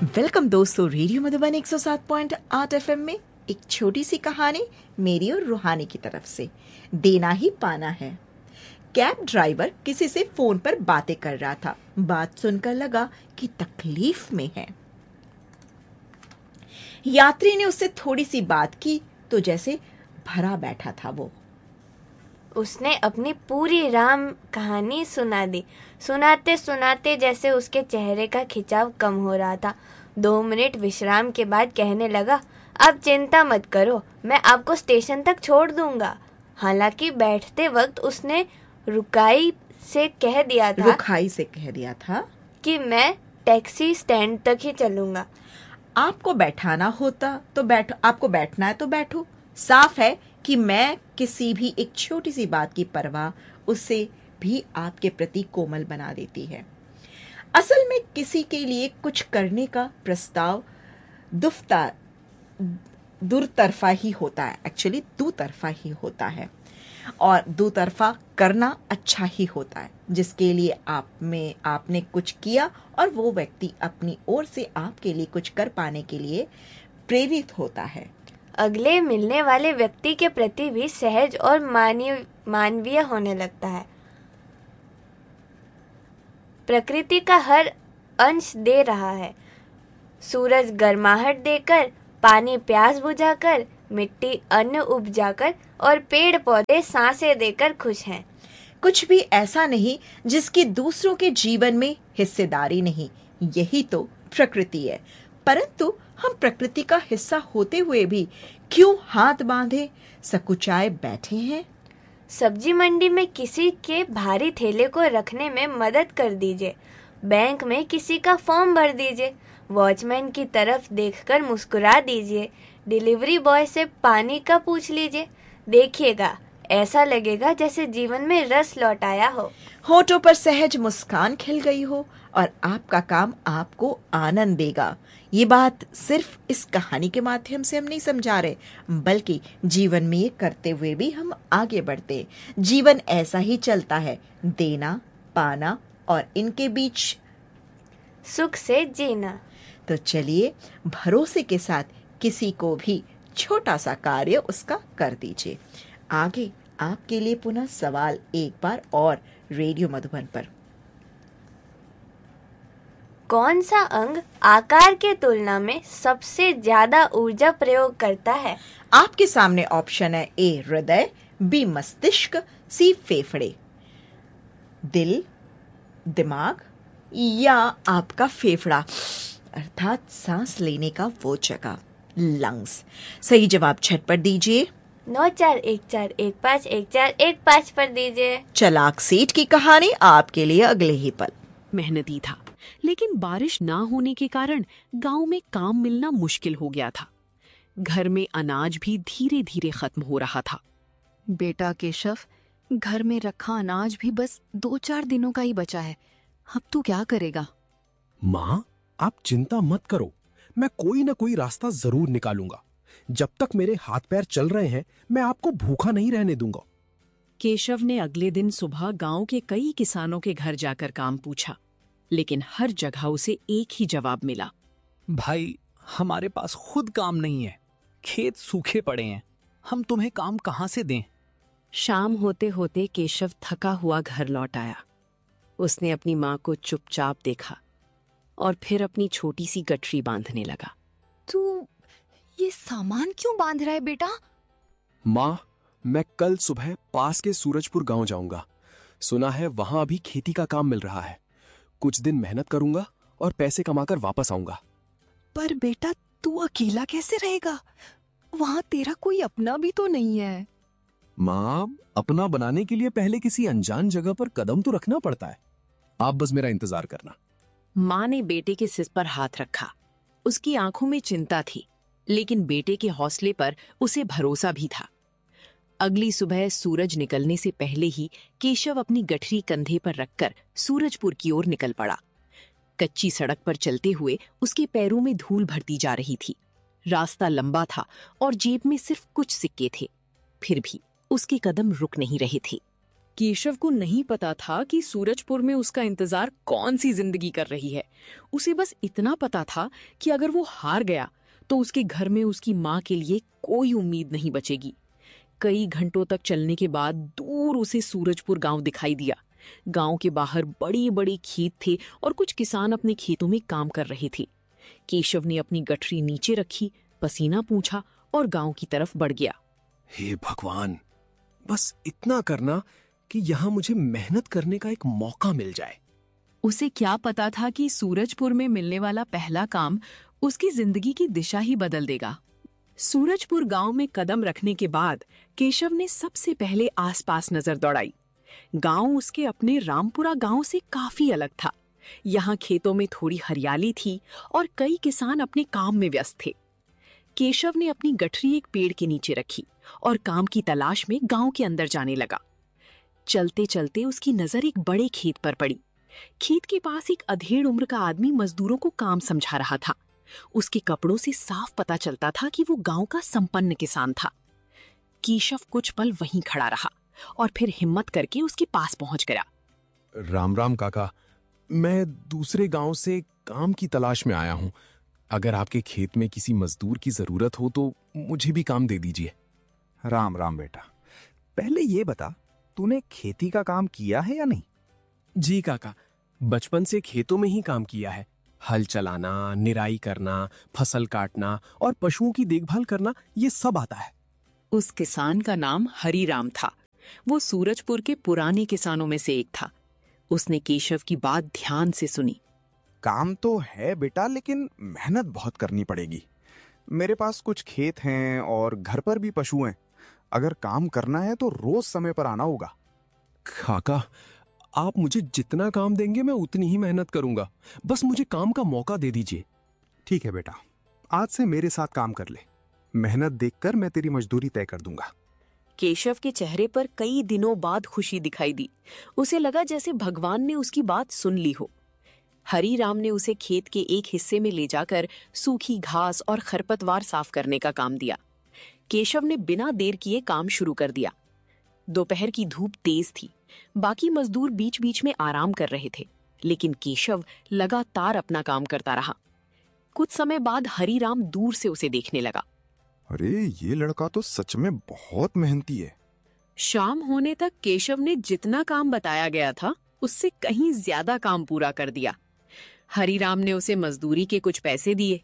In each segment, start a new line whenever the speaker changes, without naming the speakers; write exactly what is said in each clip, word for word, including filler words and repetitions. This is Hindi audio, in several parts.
वेलकम दोस्तों, रेडियो मधुबन एक सौ सात पॉइंट आठ एफएम में एक छोटी सी कहानी मेरी और रूहानी की तरफ से। देना ही पाना है। कैब ड्राइवर किसी से फोन पर बातें कर रहा था। बात सुनकर लगा कि तकलीफ में है। यात्री ने उससे थोड़ी सी बात की तो जैसे भरा बैठा था वो।
उसने अपनी पूरी राम कहानी सुना दी। सुनाते सुनाते जैसे उसके चेहरे का खिंचाव कम हो रहा था। दो मिनट विश्राम के बाद कहने लगा, अब चिंता मत करो, मैं आपको स्टेशन तक छोड़ दूंगा। हालांकि बैठते वक्त उसने रुकाई से कह दिया था
रुखाई से कह दिया था
कि मैं टैक्सी स्टैंड तक ही चलूंगा।
आपको बैठाना होता तो बैठो, आपको बैठना है तो बैठो। साफ है कि मैं किसी भी एक छोटी सी बात की परवाह उसे भी आपके प्रति कोमल बना देती है। असल में किसी के लिए कुछ करने का प्रस्ताव दुफ्ता दुतरफा ही होता है। एक्चुअली दो तरफा ही होता है और दो तरफा करना अच्छा ही होता है, जिसके लिए आप में आपने कुछ किया और वो व्यक्ति अपनी ओर से आपके लिए कुछ कर पाने के लिए प्रेरित होता है।
अगले मिलने वाले व्यक्ति के प्रति भी सहज और मानवीय मानवीय होने लगता है। प्रकृति का हर अंश दे रहा है। सूरज गर्माहट देकर, पानी प्यास बुझाकर, मिट्टी अन्न उपजाकर और पेड़ पौधे सांसें देकर खुश हैं।
कुछ भी ऐसा नहीं जिसकी दूसरों के जीवन में हिस्सेदारी नहीं। यही तो प्रकृति है। परंतु हम प्रकृति का हिस्सा होते हुए भी क्यों हाथ बांधे सकुचाए बैठे हैं?
सब्जी मंडी में किसी के भारी थैले को रखने में मदद कर दीजिए। बैंक में किसी का फॉर्म भर दीजिए। वॉचमैन की तरफ देखकर मुस्कुरा दीजिए। डिलीवरी बॉय से पानी का पूछ लीजिए। देखिएगा, ऐसा लगेगा जैसे जीवन में रस लौट आया हो।
होठों पर सहज मुस्कान खिल गई हो और आपका काम आपको आनंद देगा। ये बात सिर्फ इस कहानी के माध्यम से हम नहीं समझा रहे, बल्कि जीवन में ये करते हुए भी हम आगे बढ़ते। जीवन ऐसा ही चलता है, देना पाना और इनके बीच
सुख से जीना।
तो चलिए भरोसे के साथ किसी को भी छोटा सा कार्य उसका कर दीजिए। आगे आपके लिए पुनः सवाल एक बार और रेडियो मधुबन पर।
कौन सा अंग आकार के तुलना में सबसे ज्यादा ऊर्जा प्रयोग करता है?
आपके सामने ऑप्शन है, ए हृदय, बी मस्तिष्क, सी फेफड़े। दिल, दिमाग या आपका फेफड़ा अर्थात सांस लेने का वो जगह, लंग्स। सही जवाब झटपट दीजिए।
नौ चार एक चार एक पाँच एक चार एक पाँच पर दीजिए।
चलाक सेठ की कहानी आपके लिए अगले ही पल।
मेहनती था, लेकिन बारिश ना होने के कारण गांव में काम मिलना मुश्किल हो गया था। घर में अनाज भी धीरे धीरे खत्म हो रहा था।
बेटा केशव, घर में रखा अनाज भी बस दो चार दिनों का ही बचा है। अब तू क्या करेगा?
माँ, आप चिंता मत करो, मैं कोई ना कोई रास्ता जरूर निकालूंगा। जब तक मेरे हाथ पैर चल रहे हैं, मैं आपको भूखा नहीं रहने दूंगा।
केशव ने अगले दिन सुबह गांव के कई किसानों के घर जाकर काम पूछा, लेकिन हर जगह उसे एक ही जवाब मिला,
भाई हमारे पास खुद काम नहीं है, खेत सूखे पड़े हैं, हम तुम्हें काम कहाँ से दें?
शाम होते होते केशव थका हुआ घर लौट आया। उसने अपनी माँ को चुपचाप देखा और फिर अपनी छोटी सी गठरी बांधने लगा।
तू ये सामान क्यों बांध रहा है बेटा?
माँ, मैं कल सुबह पास के सूरजपुर गांव जाऊंगा। सुना है वहां अभी खेती का काम मिल रहा है। कुछ दिन मेहनत करूंगा और पैसे कमाकर वापस आऊंगा।
पर बेटा, तू अकेला कैसे रहेगा? वहां तेरा कोई अपना भी तो नहीं है।
माँ, अपना बनाने के लिए पहले किसी अनजान जगह पर कदम तो रखना पड़ता है। आप बस मेरा इंतजार करना।
माँ ने बेटे के सिर पर हाथ रखा। उसकी आंखों में चिंता थी, लेकिन बेटे के हौसले पर उसे भरोसा भी था। अगली सुबह सूरज निकलने से पहले ही केशव अपनी गठरी कंधे पर रखकर सूरजपुर की ओर निकल पड़ा। कच्ची सड़क पर चलते हुए उसके पैरों में धूल भरती जा रही थी। रास्ता लंबा था और जेब में सिर्फ कुछ सिक्के थे, फिर भी उसके कदम रुक नहीं रहे थे। केशव को नहीं पता था कि सूरजपुर में उसका इंतजार कौन सी जिंदगी कर रही है। उसे बस इतना पता था कि अगर वो हार गया तो उसके घर में उसकी माँ के लिए कोई उम्मीद नहीं बचेगी। कई घंटों तक चलने के बाद दूर उसे सूरजपुर गांव दिखाई दिया। गांव के बाहर बड़ी बड़ी खेत थे और कुछ किसान अपने खेतों में काम कर रहे थे। केशव ने अपनी गठरी नीचे रखी, पसीना पूंछा और गांव की तरफ बढ़ गया।
हे भगवान, बस इतना करना कि यहाँ मुझे मेहनत करने का एक मौका मिल जाए।
उसे क्या पता था कि सूरजपुर में मिलने वाला पहला काम उसकी जिंदगी की दिशा ही बदल देगा। सूरजपुर गांव में कदम रखने के बाद केशव ने सबसे पहले आसपास नजर दौड़ाई। गांव उसके अपने रामपुरा गांव से काफी अलग था। यहाँ खेतों में थोड़ी हरियाली थी और कई किसान अपने काम में व्यस्त थे। केशव ने अपनी गठरी एक पेड़ के नीचे रखी और काम की तलाश में गांव के अंदर जाने लगा। चलते चलते उसकी नजर एक बड़े खेत पर पड़ी। खेत के पास एक अधेड़ उम्र का आदमी मजदूरों को काम समझा रहा था। उसके कपड़ों से साफ पता चलता था कि वो गांव का संपन्न किसान था। केशव कुछ पल वहीं खड़ा रहा और फिर हिम्मत करके उसके पास पहुंच गया।
राम राम काका, मैं दूसरे गांव से काम की तलाश में आया हूं। अगर आपके खेत में किसी मजदूर की जरूरत हो तो मुझे भी काम दे दीजिए।
राम राम बेटा, पहले ये बता, तूने खेती का काम किया है या नहीं?
जी काका, बचपन से खेतों में ही काम किया है। हल चलाना, निराई करना, फसल काटना और पशुओं की देखभाल करना, ये सब आता है।
उस किसान का नाम हरीराम था। वो सूरजपुर के पुराने किसानों में से एक था। उसने केशव की बात ध्यान से सुनी।
काम तो है बेटा, लेकिन मेहनत बहुत करनी पड़ेगी। मेरे पास कुछ खेत हैं और घर पर भी पशु हैं। अगर काम करना है तो रोज समय पर आना होगा।
काका, आप मुझे जितना काम देंगे मैं उतनी ही मेहनत करूंगा। बस मुझे काम का मौका दे दीजिए।
ठीक है बेटा, आज से मेरे साथ काम कर ले। मेहनत देखकर मैं तेरी मजदूरी तय कर दूंगा।
केशव के चेहरे पर कई दिनों बाद खुशी दिखाई दी। उसे लगा जैसे भगवान ने उसकी बात सुन ली हो। हरीराम ने उसे खेत के एक हिस्से में ले जाकर सूखी घास और खरपतवार साफ करने का काम दिया। केशव ने बिना देर किए काम शुरू कर दिया। दोपहर की धूप तेज थी। बाकी मजदूर बीच बीच में आराम कर रहे थे, लेकिन केशव लगातार अपना काम करता रहा। कुछ समय बाद हरीराम दूर से उसे देखने लगा।
अरे, ये लड़का तो सच में बहुत मेहनती है।
शाम होने तक केशव ने जितना काम बताया गया था उससे कहीं ज्यादा काम पूरा कर दिया। हरीराम ने उसे मजदूरी के कुछ पैसे दिए।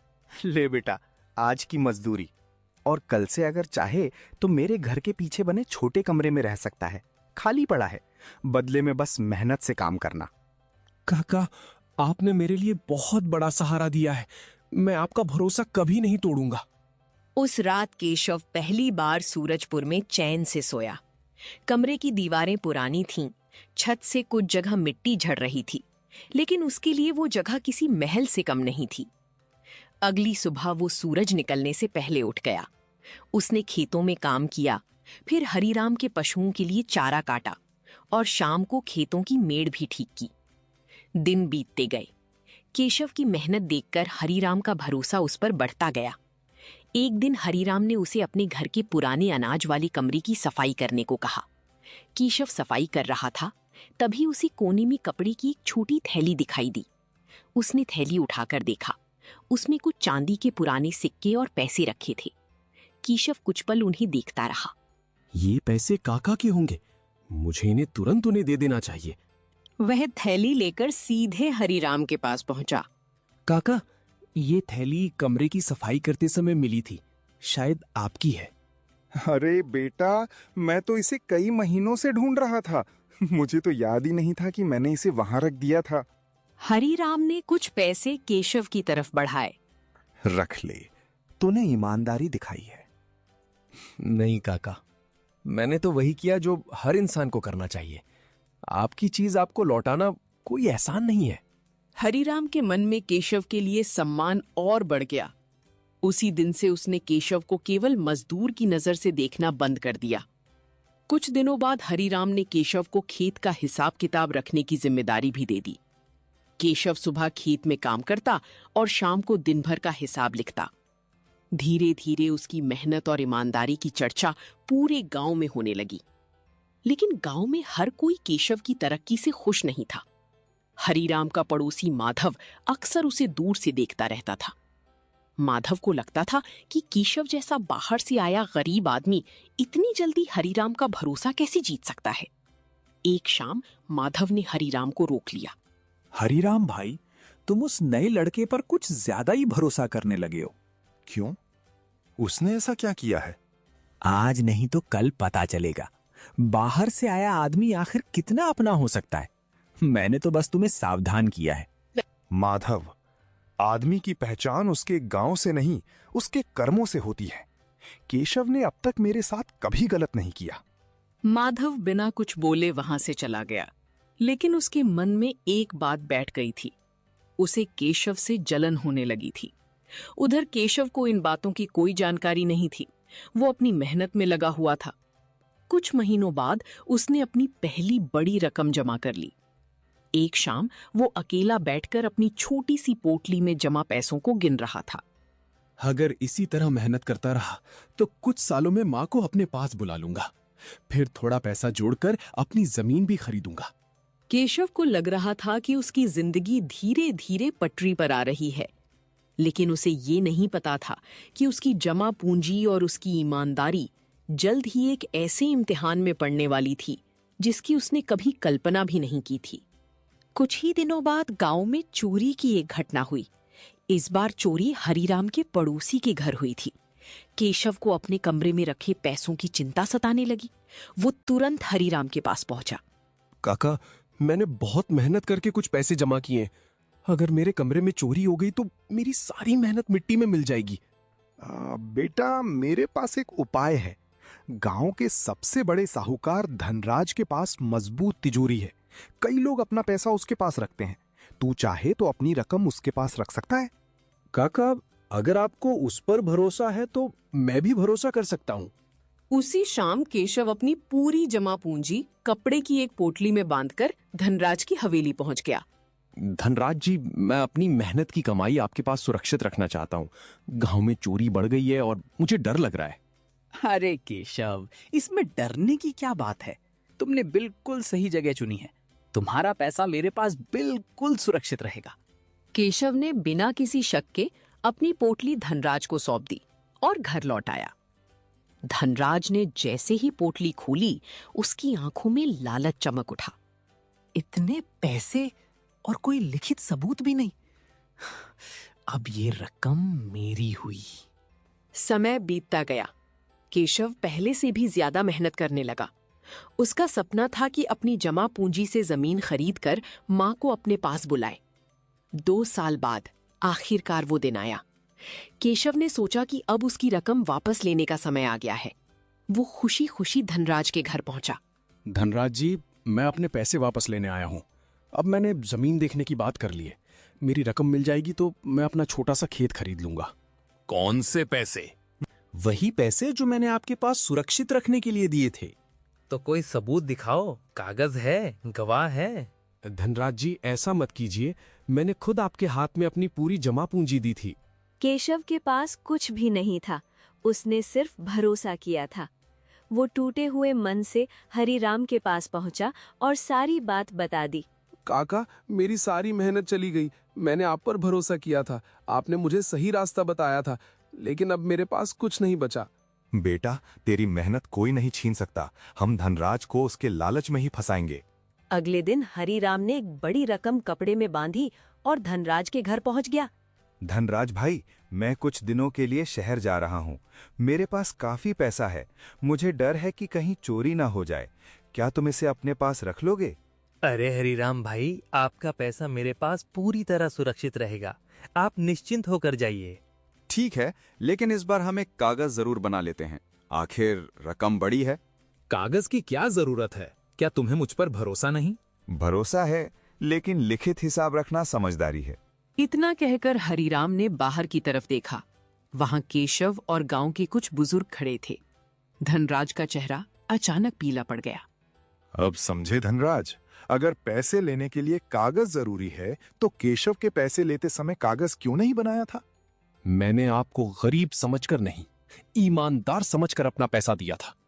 ले बेटा, आज की मजदूरी, और कल से अगर चाहे तो मेरे घर के पीछे बने छोटे कमरे में रह सकता है। खाली पड़ा है, बदले में बस मेहनत से काम करना।
काका, आपने मेरे लिए बहुत बड़ा सहारा दिया है। मैं आपका भरोसा कभी नहीं तोड़ूंगा।
उस रात केशव पहली बार सूरजपुर में चैन से सोया। कमरे की दीवारें पुरानी थीं, छत से कुछ जगह मिट्टी झड़ रही थी, लेकिन उसके लिए वो जगह किसी महल से कम नहीं थी। अगली सुबह वो सूरज निकलने से पहले उठ गया। उसने खेतों में काम किया, फिर हरीराम के पशुओं के लिए चारा काटा और शाम को खेतों की मेड़ भी ठीक की। दिन बीतते गए। केशव की मेहनत देखकर हरीराम का भरोसा उस पर बढ़ता गया। एक दिन हरीराम ने उसे अपने घर के पुराने अनाज वाली कमरे की सफाई करने को कहा। केशव सफाई कर रहा था, तभी उसे कोने में कपड़े की एक छोटी थैली दिखाई दी। उसने थैली उठाकर देखा। उसमें कुछ चांदी के पुराने सिक्के और पैसे रखे थे। केशव कुछ पल उन्हें देखता रहा।
ये पैसे काका के होंगे। मुझे इन्हें तुरंत उन्हें दे देना चाहिए।
वह थैली लेकर सीधे हरीराम के पास पहुंचा।
काका, ये थैली कमरे की सफाई करते समय मिली थी। शायद आपकी है।
अरे बेटा, मैं तो इसे कई महीनों से ढूंढ रहा था। मुझे तो याद ही नहीं था कि मैंने इसे वहां रख दिया था।
हरीराम ने कुछ पैसे केशव की तरफ बढ़ाए।
रख ले, तूने ईमानदारी दिखाई है।
नहीं काका, मैंने तो वही किया जो हर इंसान को करना चाहिए। आपकी चीज आपको लौटाना कोई एहसान नहीं है।
हरीराम के मन में केशव के लिए सम्मान और बढ़ गया। उसी दिन से उसने केशव को केवल मजदूर की नजर से देखना बंद कर दिया। कुछ दिनों बाद हरीराम ने केशव को खेत का हिसाब किताब रखने की जिम्मेदारी भी दे दी। केशव सुबह खेत में काम करता और शाम को दिन भर का हिसाब लिखता। धीरे धीरे उसकी मेहनत और ईमानदारी की चर्चा पूरे गांव में होने लगी। लेकिन गांव में हर कोई केशव की तरक्की से खुश नहीं था। हरीराम का पड़ोसी माधव अक्सर उसे दूर से देखता रहता था। माधव को लगता था कि केशव जैसा बाहर से आया गरीब आदमी इतनी जल्दी हरीराम का भरोसा कैसे जीत सकता है। एक शाम माधव ने हरीराम को रोक लिया।
हरीराम भाई, तुम उस नए लड़के पर कुछ ज्यादा ही भरोसा करने लगे हो।
क्यों? उसने ऐसा क्या किया है?
आज नहीं तो कल पता चलेगा। बाहर से आया आदमी आखिर कितना अपना हो सकता है। मैंने तो बस तुम्हें सावधान किया है।
माधव, आदमी की पहचान उसके गांव से नहीं, उसके कर्मों से होती है। केशव ने अब तक मेरे साथ कभी गलत नहीं किया।
माधव बिना कुछ बोले वहां से चला गया, लेकिन उसके मन में एक बात बैठ गई थी। उसे केशव से जलन होने लगी थी। उधर केशव को इन बातों की कोई जानकारी नहीं थी। वो अपनी मेहनत में लगा हुआ था। कुछ महीनों बाद उसने अपनी पहली बड़ी रकम जमा कर ली। एक शाम वो अकेला बैठकर अपनी छोटी सी पोटली में जमा पैसों को गिन रहा था।
अगर इसी तरह मेहनत करता रहा तो कुछ सालों में माँ को अपने पास बुला लूंगा, फिर थोड़ा पैसा जोड़कर अपनी जमीन भी खरीदूंगा।
केशव को लग रहा था कि उसकी जिंदगी धीरे धीरे पटरी पर आ रही है, लेकिन उसे ये नहीं पता था कि उसकी जमा पूंजी और उसकी ईमानदारी जल्द ही एक ऐसे इम्तिहान में पड़ने वाली थी जिसकी उसने कभी कल्पना भी नहीं की थी। कुछ ही दिनों बाद गांव में चोरी की एक घटना हुई। इस बार चोरी हरीराम के पड़ोसी के घर हुई थी। केशव को अपने कमरे में रखे पैसों की चिंता सताने लगी। वो तुरंत हरीराम के पास पहुंचा।
काका, मैंने बहुत मेहनत करके कुछ पैसे जमा किए। अगर मेरे कमरे में चोरी हो गई तो मेरी सारी मेहनत मिट्टी में मिल जाएगी।
आ, बेटा, मेरे पास एक उपाय है। गांव के सबसे बड़े साहूकार धनराज के पास मजबूत तिजोरी है। कई लोग अपना पैसा उसके पास रखते हैं। तू चाहे तो अपनी रकम उसके पास रख सकता है।
काका, अगर आपको उस पर भरोसा है तो मैं भी भरोसा कर सकता हूँ।
उसी शाम केशव अपनी पूरी जमा पूंजी कपड़े की एक पोटली में बांधकर धनराज की हवेली पहुंच गया।
धनराज जी, मैं अपनी मेहनत की कमाई आपके पास सुरक्षित रखना चाहता हूँ। गांव में चोरी बढ़ गई है और मुझे डर लग रहा है।
अरे केशव, इसमें डरने की क्या बात है? तुमने बिल्कुल सही जगह चुनी है। तुम्हारा पैसा मेरे पास बिल्कुल सुरक्षित रहेगा।
केशव ने बिना किसी शक के अपनी पोटली धनराज को सौंप दी और घर लौट आया। धनराज ने जैसे ही पोटली खोली, उसकी आंखों में लालच चमक उठा।
इतने पैसे और कोई लिखित सबूत भी नहीं। अब ये रकम मेरी हुई।
समय बीतता गया। केशव पहले से भी ज्यादा मेहनत करने लगा। उसका सपना था कि अपनी जमा पूंजी से जमीन खरीदकर मां को अपने पास बुलाए। दो साल बाद आखिरकार वो दिन आया। केशव ने सोचा कि अब उसकी रकम वापस लेने का समय आ गया है। वो खुशी खुशी धनराज के घर पहुंचा।
धनराज जी, मैं अपने पैसे वापस लेने आया हूँ। अब मैंने जमीन देखने की बात कर ली है। मेरी रकम मिल जाएगी तो मैं अपना छोटा सा खेत खरीद लूंगा।
कौन से पैसे?
वही पैसे जो मैंने आपके पास सुरक्षित रखने के लिए दिए थे।
तो कोई सबूत दिखाओ, कागज है, गवाह है।
धनराज जी, ऐसा मत कीजिए। मैंने खुद आपके हाथ में अपनी पूरी जमा पूंजी दी थी।
केशव के पास कुछ भी नहीं था। उसने सिर्फ भरोसा किया था। वो टूटे हुए मन से हरीराम के पास पहुंचा और सारी बात बता दी।
काका, मेरी सारी मेहनत चली गई। मैंने आप पर भरोसा किया था। आपने मुझे सही रास्ता बताया था, लेकिन अब मेरे पास कुछ नहीं बचा।
बेटा, तेरी मेहनत कोई नहीं छीन सकता। हम धनराज को उसके लालच में ही फंसाएंगे।
अगले दिन हरीराम ने एक बड़ी रकम कपड़े में बांधी और धनराज के घर पहुंच गया।
धनराज भाई, मैं कुछ दिनों के लिए शहर जा रहा हूँ। मेरे पास काफी पैसा है। मुझे डर है कि कहीं चोरी ना हो जाए। क्या तुम इसे अपने पास रख लोगे?
अरे हरीराम भाई, आपका पैसा मेरे पास पूरी तरह सुरक्षित रहेगा। आप निश्चिंत होकर जाइए।
ठीक है, लेकिन इस बार हम एक कागज जरूर बना लेते हैं। आखिर रकम बड़ी है।
कागज की क्या जरूरत है? क्या तुम्हें मुझ पर भरोसा नहीं?
भरोसा है, लेकिन लिखित हिसाब रखना समझदारी है।
इतना कहकर हरीराम ने बाहर की तरफ देखा। वहां केशव और गांव के कुछ बुजुर्ग खड़े थे। धनराज का चेहरा अचानक पीला पड़ गया।
अब समझे धनराज, अगर पैसे लेने के लिए कागज जरूरी है तो केशव के पैसे लेते समय कागज क्यों नहीं बनाया था?
मैंने आपको गरीब समझकर नहीं, ईमानदार समझकर अपना पैसा दिया था।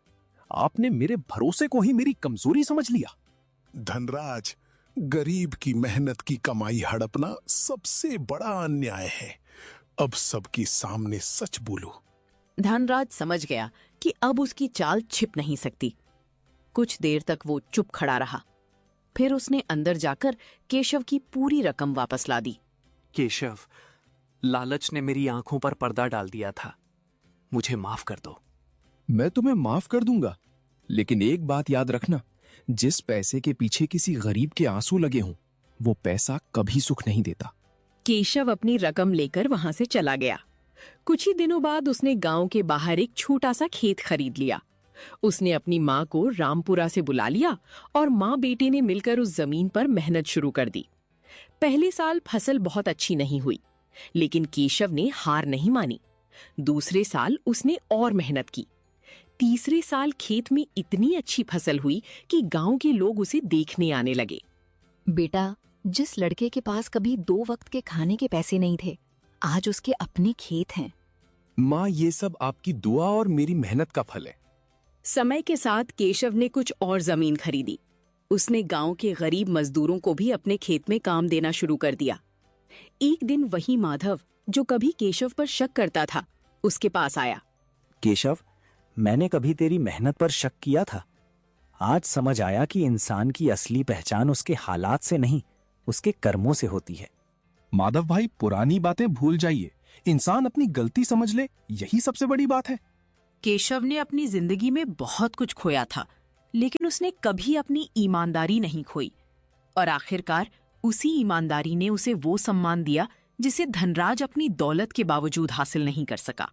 आपने मेरे भरोसे को ही मेरी कमजोरी समझ लिया।
धनराज, गरीब की मेहनत की कमाई हड़पना सबसे बड़ा अन्याय है। अब सबके सामने सच बोलो।
धनराज समझ गया कि अब उसकी चाल छिप नहीं सकती। कुछ देर तक वो चुप खड़ा रहा। फिर उसने अंदर जाकर केशव की पूरी रकम वापस ला दी।
केशव, लालच ने मेरी आंखों पर पर्दा डाल दिया था, मुझे माफ कर दो। मैं तुम्हें माफ कर दूंगा, लेकिन एक बात याद रखना, जिस पैसे के पीछे किसी गरीब के आंसू लगे हों, वो पैसा कभी सुख नहीं देता।
केशव अपनी रकम लेकर वहां से चला गया। कुछ ही दिनों बाद उसने गांव के बाहर एक छोटा सा खेत खरीद लिया। उसने अपनी माँ को रामपुरा से बुला लिया और माँ बेटे ने मिलकर उस जमीन पर मेहनत शुरू कर दी। पहले साल फसल बहुत अच्छी नहीं हुई, लेकिन केशव ने हार नहीं मानी। दूसरे साल उसने और मेहनत की। तीसरे साल खेत में इतनी अच्छी फसल हुई कि गांव के लोग उसे देखने आने लगे।
बेटा, जिस लड़के के पास कभी दो वक्त के खाने के पैसे नहीं थे, आज उसके अपने खेत हैं।
माँ, ये सब आपकी दुआ और मेरी मेहनत का फल है।
समय के साथ केशव ने कुछ और जमीन खरीदी। उसने गांव के गरीब मजदूरों को भी अपने खेत में काम देना शुरू कर दिया। एक दिन वही माधव, जो कभी केशव पर शक करता था, उसके पास आया।
केशव, मैंने कभी तेरी मेहनत पर शक किया था। आज समझ आया कि इंसान की असली पहचान उसके हालात से नहीं, उसके कर्मों से होती है।
माधव भाई, पुरानी बातें भूल जाइए। इंसान अपनी गलती समझ ले, यही सबसे बड़ी बात है।
केशव ने अपनी जिंदगी में बहुत कुछ खोया था, लेकिन उसने कभी अपनी ईमानदारी नहीं खोई, और आखिरकार उसी ईमानदारी ने उसे वो सम्मान दिया जिसे धनराज अपनी दौलत के बावजूद हासिल नहीं कर सका।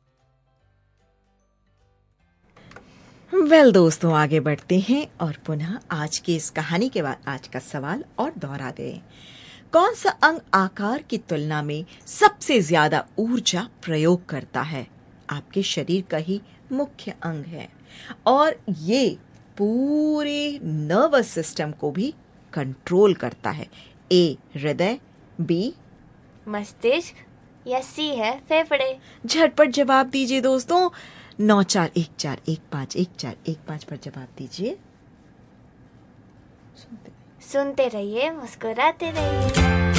वेल well, दोस्तों, आगे बढ़ते हैं और पुनः आज की इस कहानी के बाद आज का सवाल और दोहराते हैं। कौन सा अंग आकार की तुलना में सबसे ज्यादा ऊर्जा प्रयोग करता है? आपके शरीर का ही मुख्य अंग है और ये पूरे नर्वस सिस्टम को भी कंट्रोल करता है। ए हृदय, बी
मस्तिष्क या सी है फेफड़े।
झटपट जवाब दीजिए दोस्तों। नौ चार एक चार एक पाँच एक चार एक पाँच पर जवाब दीजिए।
सुनते रहिए, मुस्कुराते रहिए।